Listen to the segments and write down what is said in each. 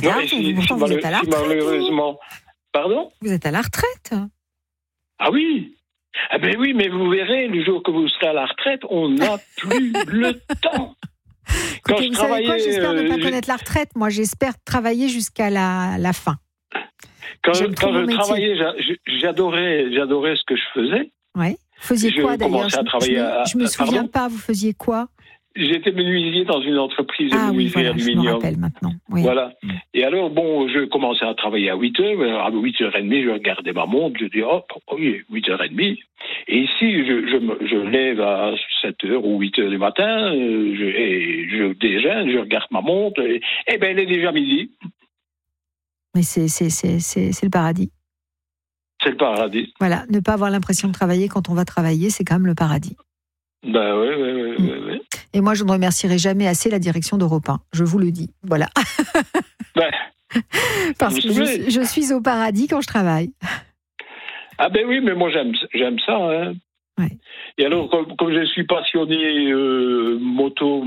bizarre. Pourtant, vous êtes à la retraite. Malheureusement. Pardon ? Vous êtes à la retraite. Ah oui. Ah ben oui, mais vous verrez, le jour que vous serez à la retraite, on n'a plus le temps. Écoutez, vous savez quoi, j'espère ne pas connaître la retraite. Moi, j'espère travailler jusqu'à la fin. Quand je travaillais, j'adorais ce que je faisais. Oui. Vous faisiez quoi d'ailleurs ? Je me souviens pas. Vous faisiez quoi ? J'étais menuisier dans une entreprise de menuiserie aluminium. Je me rappelle maintenant. Oui. Voilà. Et alors, je commençais à travailler à 8h. À 8h30, je regardais ma montre. Je dis, oui, 8h30. Et ici, je lève à 7h ou 8h du matin. Je déjeune, je regarde ma montre. Et elle est déjà midi. Mais c'est le paradis. C'est le paradis. Voilà. Ne pas avoir l'impression de travailler quand on va travailler, c'est quand même le paradis. Ben oui. Et moi, je ne remercierai jamais assez la direction d'Europe 1. Je vous le dis. Voilà. Parce que je suis au paradis quand je travaille. Ah ben oui, mais moi j'aime ça. Hein. Ouais. Et alors, comme je suis passionné moto,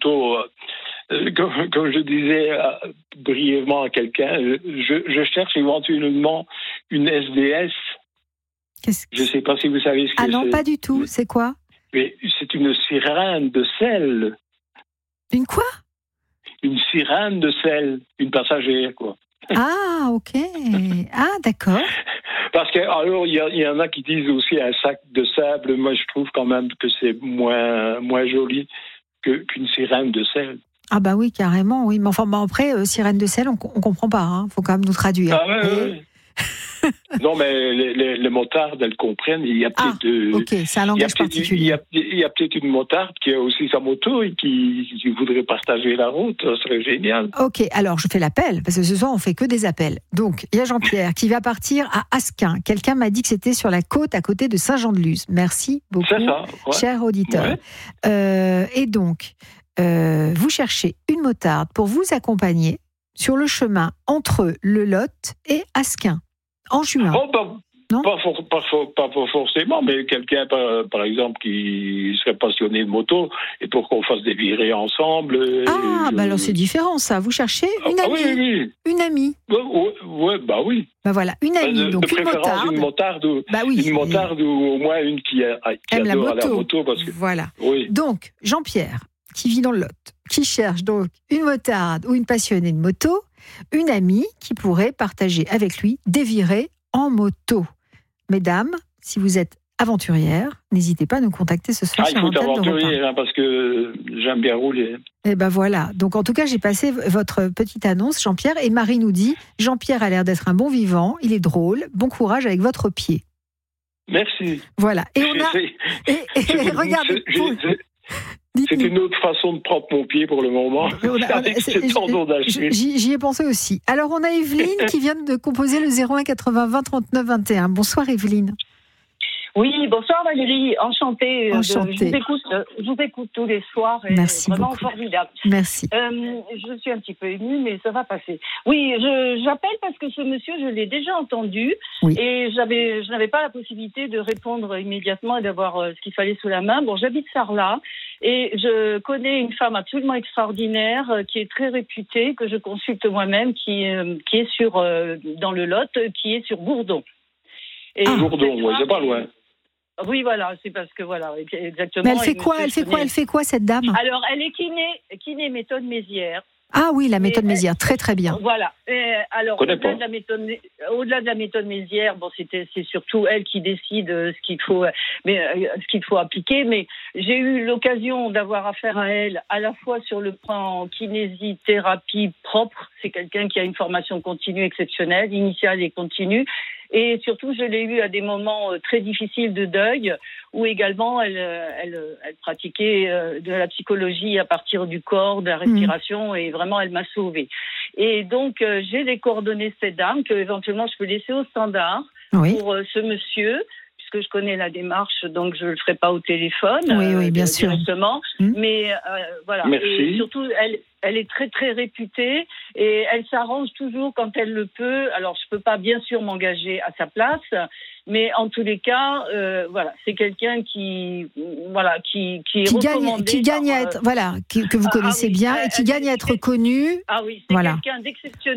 comme je disais brièvement à quelqu'un, je cherche éventuellement une SDS. Je ne sais pas si vous savez ce que c'est. Ah non, pas du tout. C'est quoi ? Mais c'est une sirène de sel. Une quoi ? Une sirène de sel, une passagère, quoi. Ah, ok. Ah, d'accord. Parce que alors il y en a qui disent aussi un sac de sable. Moi, je trouve quand même que c'est moins joli qu'une sirène de sel. Ah bah oui, carrément, oui. Mais enfin, après, sirène de sel, on comprend pas. Hein. Faut quand même nous traduire. Ah ouais. Non, mais les motardes, elles comprennent. Il y a peut-être ok, c'est un langage particulier. Il y a peut-être une motarde qui a aussi sa moto et qui voudrait partager la route. Ça serait génial. Ok, alors je fais l'appel, parce que ce soir, on fait que des appels. Donc, il y a Jean-Pierre qui va partir à Asquin. Quelqu'un m'a dit que c'était sur la côte à côté de Saint-Jean-de-Luz. Merci beaucoup, cher auditeur. Ouais. Et donc, vous cherchez une motarde pour vous accompagner sur le chemin entre le Lot et Asquin. En juin. Non, pas forcément, mais quelqu'un, par exemple, qui serait passionné de moto, et pour qu'on fasse des virées ensemble. Alors c'est différent, ça. Vous cherchez une amie. Oui. Une amie. Oui. Bah voilà, une amie. Donc de préférence une motarde. Une motarde ou au moins une qui adore la moto. Parce que, voilà. Oui. Donc, Jean-Pierre, qui vit dans le Lot, qui cherche donc une motarde ou une passionnée de moto, une amie qui pourrait partager avec lui des virées en moto. Mesdames, si vous êtes aventurières, n'hésitez pas à nous contacter ce soir sur l'antenne d'Europe 1. Il faut être aventurier, parce que j'aime bien rouler. Et ben voilà. Donc en tout cas, j'ai passé votre petite annonce, Jean-Pierre, et Marie nous dit, Jean-Pierre a l'air d'être un bon vivant, il est drôle, bon courage avec votre pied. Merci. Voilà. Et on a... regardez... C'est une autre façon de prendre mon pied pour le moment. J'y ai pensé aussi. Alors, on a Evelyne qui vient de composer le 01 80 20 39 21. Bonsoir, Evelyne. Oui, bonsoir Valérie, enchantée. Je vous écoute tous les soirs. Et merci vraiment beaucoup. Formidable. Merci. Je suis un petit peu émue, mais ça va passer. Oui, j'appelle parce que ce monsieur, je l'ai déjà entendu. Oui. Et je n'avais pas la possibilité de répondre immédiatement et d'avoir ce qu'il fallait sous la main. Bon, j'habite Sarlat et je connais une femme absolument extraordinaire qui est très réputée, que je consulte moi-même, qui est dans le Lot, qui est sur Bourdon. Bourdon, c'est pas loin. Oui, voilà, c'est parce que voilà, exactement. Mais elle fait quoi cette dame ? Alors, elle est kiné méthode Mézières. Ah oui, la méthode Mézières, très très bien. Voilà. Alors, au-delà de la méthode Mézières, c'est surtout elle qui décide ce qu'il faut appliquer. Mais j'ai eu l'occasion d'avoir affaire à elle, à la fois sur le plan kinésithérapie propre. C'est quelqu'un qui a une formation continue exceptionnelle, initiale et continue. Et surtout, je l'ai eu à des moments très difficiles de deuil, où également elle pratiquait de la psychologie à partir du corps, de la respiration, et vraiment elle m'a sauvée. Et donc j'ai les coordonnées de cette dame que éventuellement je peux laisser au standard pour ce monsieur, puisque je connais la démarche, donc je le ferai pas au téléphone. Oui, bien sûr. Directement. Mais voilà. Merci. Et surtout, elle est très très réputée et elle s'arrange toujours quand elle le peut. Alors je peux pas bien sûr m'engager à sa place, mais en tous les cas, voilà, c'est quelqu'un qui est recommandé, qui gagne à être que vous connaissez bien et qui gagne à être connu. Ah oui, c'est quelqu'un d'exceptionnel.